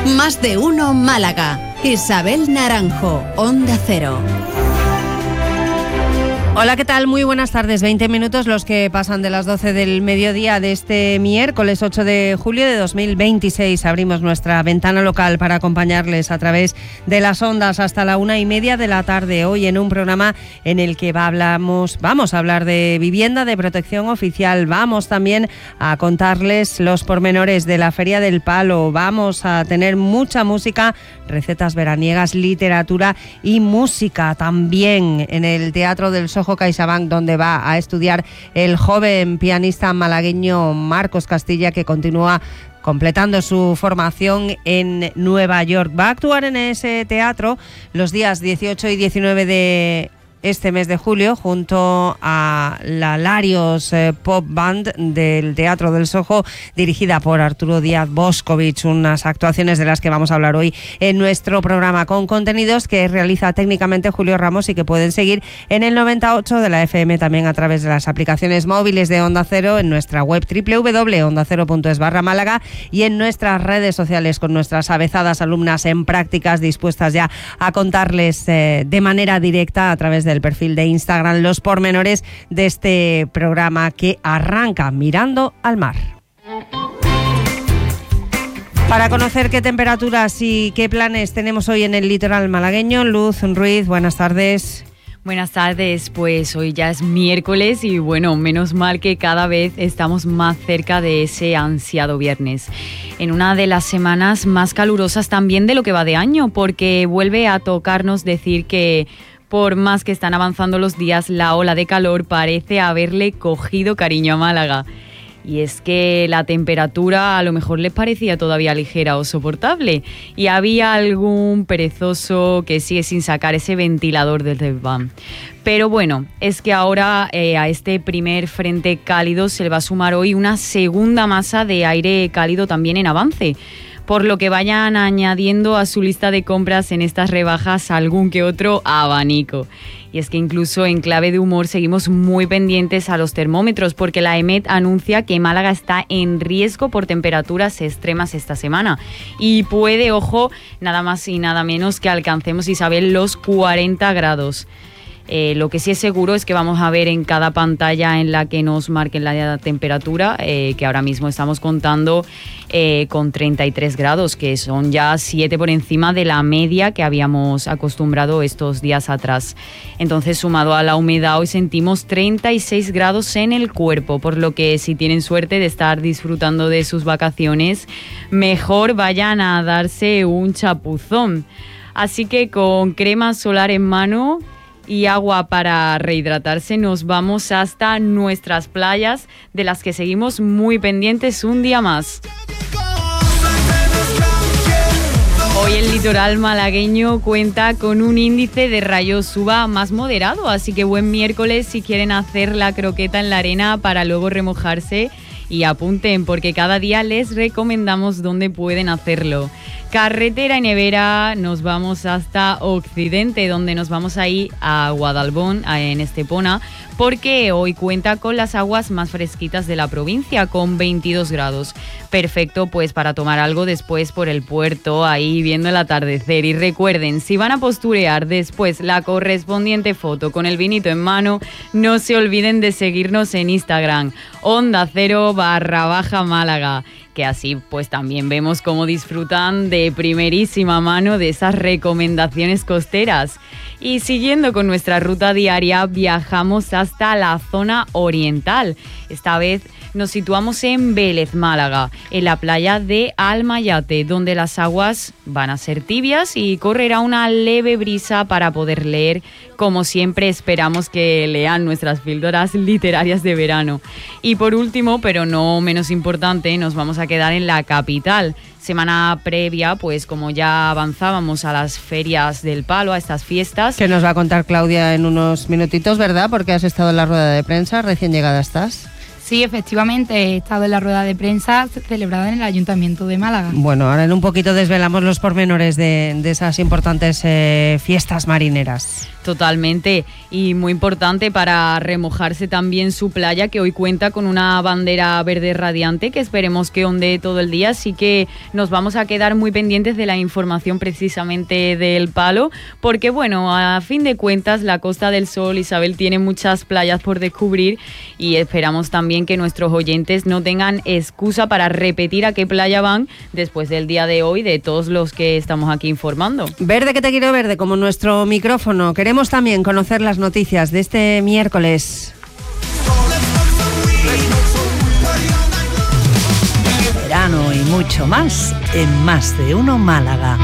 Más de uno Málaga. Isabel Naranjo, Onda Cero. Hola, ¿qué tal? Muy buenas tardes. 20 minutos los que pasan de las 12 del mediodía de este miércoles 8 de julio de 2026. Abrimos nuestra ventana local para acompañarles a través de las ondas hasta la 1:30 de la tarde. Hoy en un programa en el que vamos a hablar de vivienda, de protección oficial. Vamos también a contarles los pormenores de la Feria del Palo. Vamos a tener mucha música, recetas veraniegas, literatura y música también en el Teatro del Soho CaixaBank, donde va a estudiar el joven pianista malagueño Marcos Castilla, que continúa completando su formación en Nueva York. Va a actuar en ese teatro los días 18 y 19 de este mes de julio junto a la Larios Pop Band del Teatro del Soho, dirigida por Arturo Díaz Boscovich. Unas actuaciones de las que vamos a hablar hoy en nuestro programa, con contenidos que realiza técnicamente Julio Ramos y que pueden seguir en el 98 de la FM, también a través de las aplicaciones móviles de Onda Cero, en nuestra web www.ondacero.es/Málaga y en nuestras redes sociales, con nuestras avezadas alumnas en prácticas dispuestas ya a contarles de manera directa a través del perfil de Instagram los pormenores de este programa que arranca mirando al mar. Para conocer qué temperaturas y qué planes tenemos hoy en el litoral malagueño, Luz Ruiz, buenas tardes. Buenas tardes, pues hoy ya es miércoles y bueno, menos mal que cada vez estamos más cerca de ese ansiado viernes. En una de las semanas más calurosas también de lo que va de año, porque vuelve a tocarnos decir que por más que están avanzando los días, la ola de calor parece haberle cogido cariño a Málaga. Y es que la temperatura a lo mejor les parecía todavía ligera o soportable. Y había algún perezoso que sigue sin sacar ese ventilador del desván. Pero bueno, es que ahora a este primer frente cálido se le va a sumar hoy una segunda masa de aire cálido también en avance, por lo que vayan añadiendo a su lista de compras en estas rebajas algún que otro abanico. Y es que incluso en clave de humor seguimos muy pendientes a los termómetros, porque la EMET anuncia que Málaga está en riesgo por temperaturas extremas esta semana. Y puede, ojo, nada más y nada menos que alcancemos, Isabel, los 40 grados. Lo que sí es seguro es que vamos a ver en cada pantalla en la que nos marquen la temperatura, que ahora mismo estamos contando con 33 grados, que son ya 7 por encima de la media que habíamos acostumbrado estos días atrás. Entonces, sumado a la humedad, hoy sentimos 36 grados en el cuerpo, por lo que si tienen suerte de estar disfrutando de sus vacaciones, mejor vayan a darse un chapuzón. Así que con crema solar en mano y agua para rehidratarse, nos vamos hasta nuestras playas, de las que seguimos muy pendientes un día más. Hoy el litoral malagueño cuenta con un índice de rayos UVA más moderado, así que buen miércoles si quieren hacer la croqueta en la arena para luego remojarse. Y apunten, porque cada día les recomendamos dónde pueden hacerlo. Carretera y nevera, nos vamos hasta Occidente, donde nos vamos a ir a Guadalbón, en Estepona, porque hoy cuenta con las aguas más fresquitas de la provincia, con 22 grados. Perfecto, pues para tomar algo después por el puerto, ahí viendo el atardecer. Y recuerden, si van a posturear después la correspondiente foto con el vinito en mano, no se olviden de seguirnos en Instagram, Onda Cero _Málaga, que así pues también vemos cómo disfrutan de primerísima mano de esas recomendaciones costeras. Y siguiendo con nuestra ruta diaria, viajamos hasta la zona oriental. Esta vez nos situamos en Vélez, Málaga, en la playa de Almayate, donde las aguas van a ser tibias y correrá una leve brisa para poder leer. Como siempre, esperamos que lean nuestras píldoras literarias de verano. Y por último, pero no menos importante, nos vamos a quedar en la capital. Semana previa, pues como ya avanzábamos a las ferias del Palo, a estas fiestas. Que nos va a contar Claudia en unos minutitos, ¿verdad? Porque has estado en la rueda de prensa, recién llegada estás. Sí, efectivamente, he estado en la rueda de prensa celebrada en el Ayuntamiento de Málaga. Bueno, ahora en un poquito desvelamos los pormenores de esas importantes fiestas marineras. Totalmente, y muy importante para remojarse también su playa, que hoy cuenta con una bandera verde radiante que esperemos que ondee todo el día, así que nos vamos a quedar muy pendientes de la información precisamente del Palo, porque bueno, a fin de cuentas la Costa del Sol, Isabel, tiene muchas playas por descubrir y esperamos también que nuestros oyentes no tengan excusa para repetir a qué playa van después del día de hoy, de todos los que estamos aquí informando. Verde que te quiero verde, como nuestro micrófono. Queremos también conocer las noticias de este miércoles. Verano y mucho más en Más de Uno Málaga.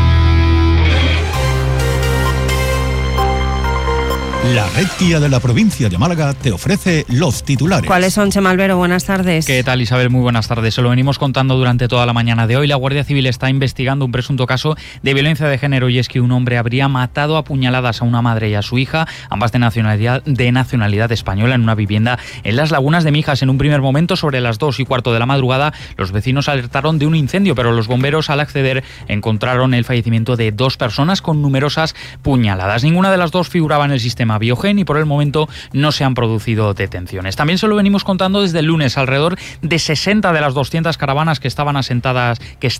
La Red Guía de la provincia de Málaga te ofrece los titulares. ¿Cuáles son, Chema Albero? Buenas tardes. ¿Qué tal, Isabel? Muy buenas tardes. Se lo venimos contando durante toda la mañana de hoy. La Guardia Civil está investigando un presunto caso de violencia de género, y es que un hombre habría matado a puñaladas a una madre y a su hija, ambas de nacionalidad española, en una vivienda en Las Lagunas de Mijas. En un primer momento, sobre las 2:15 de la madrugada, los vecinos alertaron de un incendio, pero los bomberos, al acceder, encontraron el fallecimiento de 2 personas con numerosas puñaladas. Ninguna de las dos figuraba en el sistema Biogen y por el momento no se han producido detenciones. También se lo venimos contando desde el lunes. Alrededor de 60 de las 200 caravanas que estaban asentadas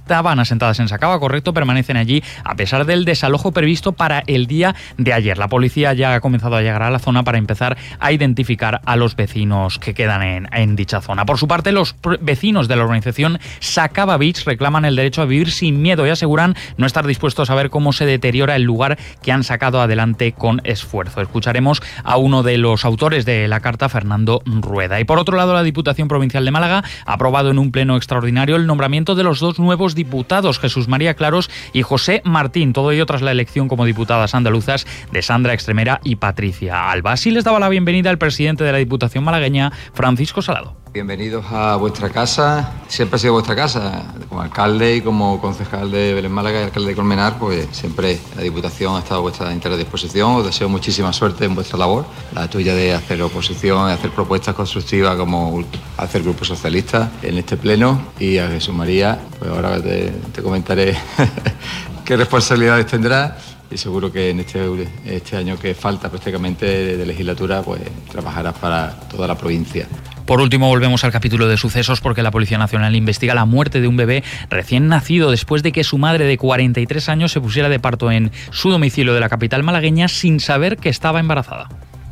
en Sacaba, permanecen allí a pesar del desalojo previsto para el día de ayer. La policía ya ha comenzado a llegar a la zona para empezar a identificar a los vecinos que quedan en dicha zona. Por su parte, los vecinos de la organización Sacaba Beach reclaman el derecho a vivir sin miedo y aseguran no estar dispuestos a ver cómo se deteriora el lugar que han sacado adelante con esfuerzo. Escucharemos a uno de los autores de la carta, Fernando Rueda. Y por otro lado, la Diputación Provincial de Málaga ha aprobado en un pleno extraordinario el nombramiento de los 2 nuevos diputados, Jesús María Claros y José Martín. Todo ello tras la elección como diputadas andaluzas de Sandra Extremera y Patricia Alba. Así les daba la bienvenida el presidente de la Diputación malagueña, Francisco Salado. Bienvenidos a vuestra casa. Siempre ha sido vuestra casa. Como alcalde y como concejal de Belén Málaga y alcalde de Colmenar, pues siempre la Diputación ha estado a vuestra entera disposición. Os deseo muchísima suerte en vuestra labor, la tuya de hacer oposición, de hacer propuestas constructivas como hace el Grupo Socialista en este pleno. Y a Jesús María, pues ahora te comentaré qué responsabilidades tendrá. Y seguro que en este año que falta prácticamente de legislatura, pues trabajarás para toda la provincia. Por último, volvemos al capítulo de sucesos, porque la Policía Nacional investiga la muerte de un bebé recién nacido después de que su madre de 43 años se pusiera de parto en su domicilio de la capital malagueña sin saber que estaba embarazada.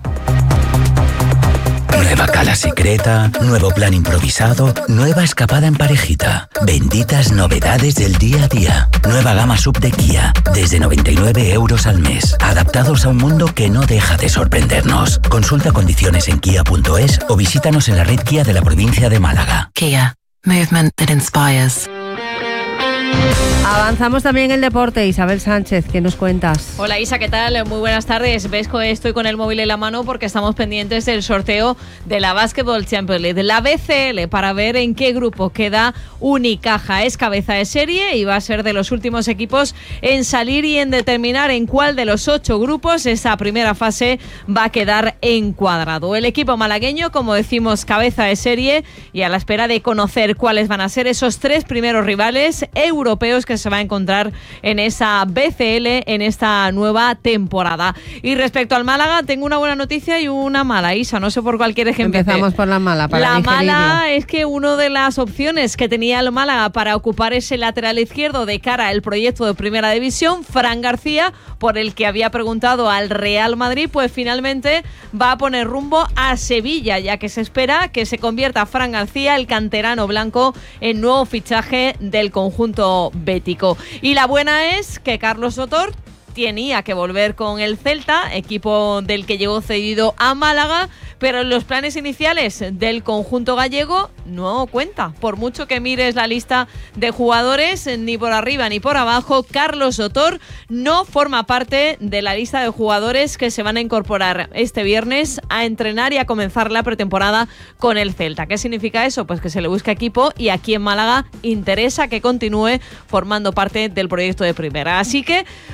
Nueva cala secreta, nuevo plan improvisado, nueva escapada en parejita. Benditas novedades del día a día. Nueva gama sub de Kia, desde 99 euros al mes. Adaptados a un mundo que no deja de sorprendernos. Consulta condiciones en kia.es o visítanos en la red Kia de la provincia de Málaga. Kia, movement that inspires. Avanzamos también en el deporte. Isabel Sánchez, ¿qué nos cuentas? Hola Isa, ¿qué tal? Muy buenas tardes. Ves que estoy con el móvil en la mano porque estamos pendientes del sorteo de la Basketball Champions League, la BCL, para ver en qué grupo queda Unicaja. Es cabeza de serie y va a ser de los últimos equipos en salir y en determinar en cuál de los 8 grupos esa primera fase va a quedar encuadrado. El equipo malagueño, como decimos, cabeza de serie y a la espera de conocer cuáles van a ser esos 3 primeros rivales europeos que se va a encontrar en esa BCL en esta nueva temporada. Y respecto al Málaga, tengo una buena noticia y una mala, Isa, no sé por cuál quieres que empiece. Empezamos por la mala. La mala es que una de las opciones que tenía el Málaga para ocupar ese lateral izquierdo de cara al proyecto de Primera División, Fran García, por el que había preguntado al Real Madrid, pues finalmente va a poner rumbo a Sevilla, ya que se espera que se convierta Fran García, el canterano blanco, en nuevo fichaje del conjunto bético. Y la buena es que Carlos Sotor tenía que volver con el Celta, equipo del que llegó cedido a Málaga, pero en los planes iniciales del conjunto gallego no cuenta. Por mucho que mires la lista de jugadores, ni por arriba ni por abajo, Carlos Sotor no forma parte de la lista de jugadores que se van a incorporar este viernes a entrenar y a comenzar la pretemporada con el Celta. ¿Qué significa eso? Pues que se le busca equipo y aquí en Málaga interesa que continúe formando parte del proyecto de Primera. Así que, buena noticia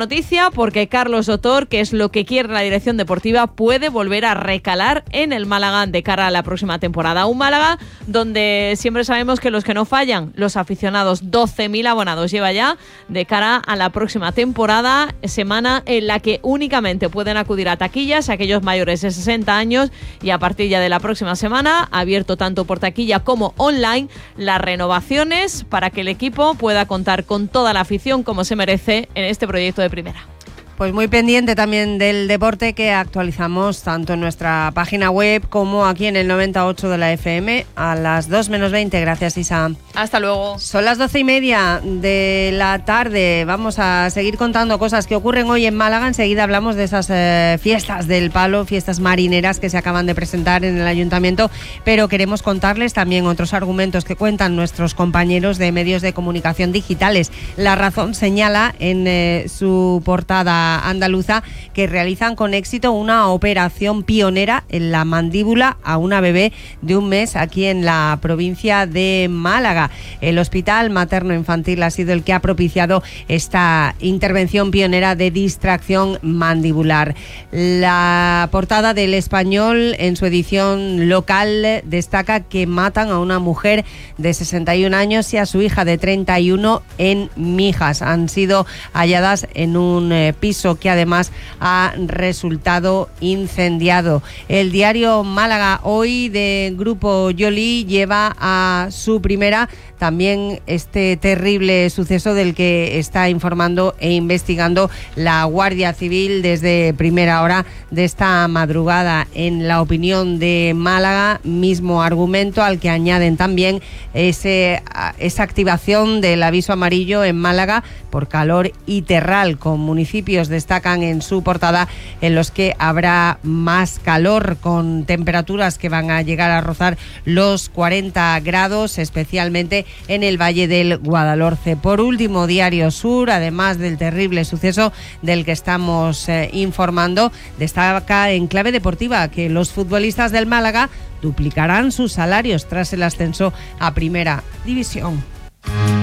noticia porque Carlos Sotor, que es lo que quiere la dirección deportiva, puede volver a recalar en el Málaga de cara a la próxima temporada. Un Málaga donde siempre sabemos que los que no fallan, los aficionados, 12.000 abonados lleva ya de cara a la próxima temporada, semana en la que únicamente pueden acudir a taquillas aquellos mayores de 60 años y a partir ya de la próxima semana, abierto tanto por taquilla como online, las renovaciones para que el equipo pueda contar con toda la afición como se merece en este proyecto de primera. Pues muy pendiente también del deporte que actualizamos tanto en nuestra página web como aquí en el 98 de la FM a las 2 menos 20. Gracias, Isa. Hasta luego. Son las 12:30 de la tarde. Vamos a seguir contando cosas que ocurren hoy en Málaga. Enseguida hablamos de esas fiestas del palo, fiestas marineras que se acaban de presentar en el ayuntamiento, pero queremos contarles también otros argumentos que cuentan nuestros compañeros de medios de comunicación digitales. La Razón señala en su portada andaluza que realizan con éxito una operación pionera en la mandíbula a una bebé de 1 mes aquí en la provincia de Málaga. El Hospital Materno Infantil ha sido el que ha propiciado esta intervención pionera de distracción mandibular. La portada del Español en su edición local destaca que matan a una mujer de 61 años y a su hija de 31 en Mijas. Han sido halladas en un piso que además ha resultado incendiado. El diario Málaga Hoy de Grupo Yoli lleva a su primera también este terrible suceso del que está informando e investigando la Guardia Civil desde primera hora de esta madrugada. En La Opinión de Málaga, mismo argumento al que añaden también esa activación del aviso amarillo en Málaga por calor y terral, con municipios, destacan en su portada, en los que habrá más calor, con temperaturas que van a llegar a rozar los 40 grados, especialmente en el Valle del Guadalhorce. Por último, Diario Sur, además del terrible suceso del que estamos informando, destaca en clave deportiva que los futbolistas del Málaga duplicarán sus salarios tras el ascenso a Primera División.